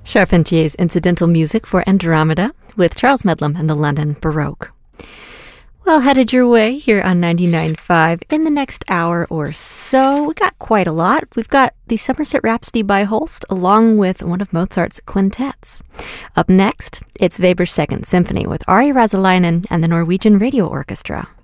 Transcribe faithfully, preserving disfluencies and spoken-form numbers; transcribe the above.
Charpentier's incidental music for Andromeda with Charles Medlam and the London Baroque. Well, headed your way here on ninety-nine point five in the next hour or so. We got quite a lot. We've got the Somerset Rhapsody by Holst, along with one of Mozart's quintets. Up next, it's Weber's Second Symphony with Ari Rasalainen and the Norwegian Radio Orchestra.